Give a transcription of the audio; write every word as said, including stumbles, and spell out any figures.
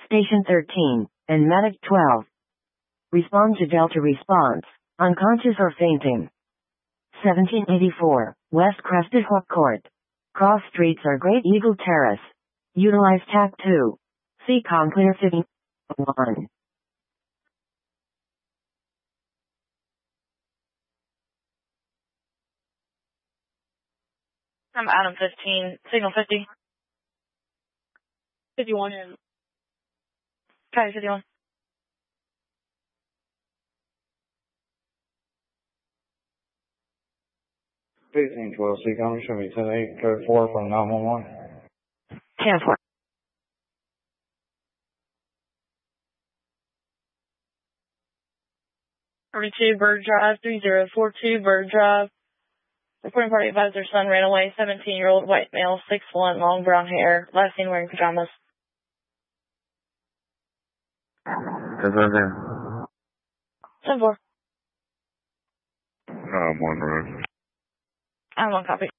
Station thirteen, and Medic twelve. Respond to Delta response, unconscious or fainting. seventeen eighty-four, West Crested Hook Court. Cross streets are Great Eagle Terrace. Utilize T A C two. See Conclear fifteen one. I'm Adam fifteen, signal fifty. fifty-one. Okay, fifty-one. fifteen twelve, C coming, show me ten eight, code four from nine one one. ten four. thirty-two Bird Drive, three zero four two Bird Drive. Reporting party advised their son ran away, seventeen-year-old white male, six one, long brown hair, last seen wearing pajamas. Is that there? ten four. Uh, one road. I'm on copy.